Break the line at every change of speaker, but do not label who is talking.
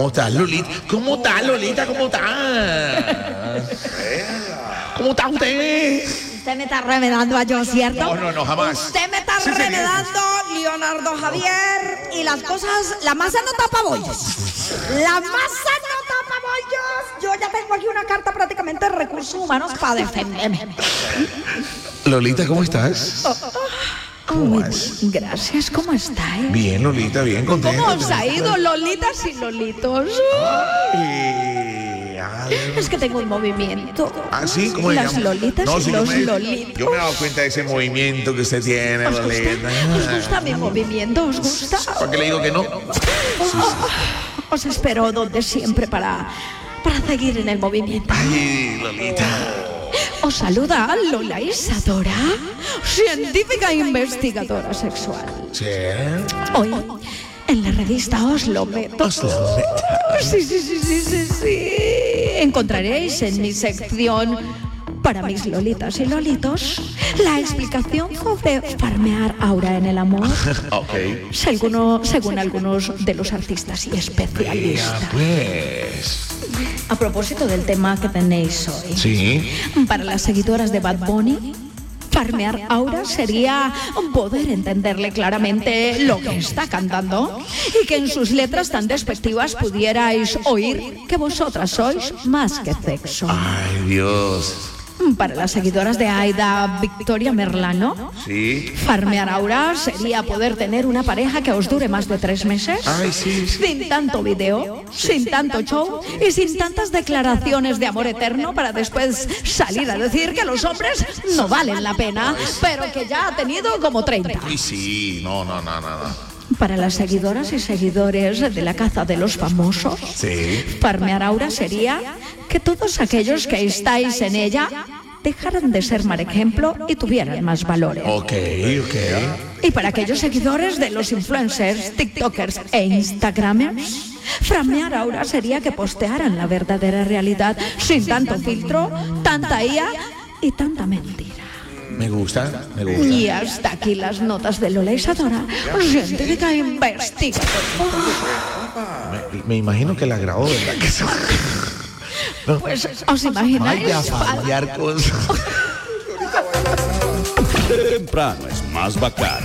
¿Cómo estás, Lolita? ¿Cómo estás, Lolita? ¿Cómo estás? ¿Cómo está usted?
Usted me está remedando a yo, ¿cierto?
No, jamás.
Usted me está remedando, Leonardo Javier, y las cosas, la masa no tapa bollos. La masa no tapa bollos. Yo ya tengo aquí una carta prácticamente de recursos humanos para defenderme.
Lolita, ¿cómo estás? ¿Cómo vas?
Gracias, ¿cómo estáis?
Bien, Lolita, bien, contenta.
¿Cómo os ha ido, Lolitas y Lolitos? Es que tengo un movimiento.
¿Ah, sí? ¿Cómo se
Las
llama?
Lolitas y los Lolitos.
Yo me he dado cuenta de ese movimiento que usted tiene,
¿Os
Lolita.
gusta mi movimiento? ¿Os gusta?
¿Para qué le digo que no?
Os espero donde siempre para seguir en el movimiento.
Ay, Lolita.
Os saluda Lola Isadora, científica e investigadora sexual.
¿Sí?
Hoy, en la revista Oslo Meto. Sí. Encontraréis en mi sección para mis Lolitas y Lolitos la explicación sobre farmear aura en el amor.
Ok.
Según algunos de los artistas y especialistas.
Ya, pues.
A propósito del tema que tenéis hoy.
Sí.
Para las seguidoras de Bad Bunny, farmear aura sería poder entenderle claramente lo que está cantando y que en sus letras tan despectivas pudierais oír que vosotras sois más que sexo.
Ay, Dios.
Para las seguidoras de Aida Victoria Merlano,
Sí.
farmear aura sería poder tener una pareja que os dure más de 3 meses.
Ay, sí.
Sin tanto video, sin tanto show y sin tantas declaraciones de amor eterno para después salir a decir que los hombres no valen la pena, pero que ya ha tenido como 30.
Ay, sí. No.
Para las seguidoras y seguidores de la caza de los famosos,
Sí.
farmear aura sería que todos aquellos que estáis en ella dejaran de ser mal ejemplo y tuvieran más valores.
Ok.
Y para aquellos seguidores de los influencers, tiktokers e instagramers, farmear aura sería que postearan la verdadera realidad sin tanto filtro, tanta IA y tanta mentira.
Me gusta.
Y hasta aquí las notas de Lola Isadora, científica e investigadora.
Me imagino que la grabó, ¿verdad? Que eso. No.
Pues, ¿os imagináis?
Vaya a fallar cosas.
Temprano es más bacán.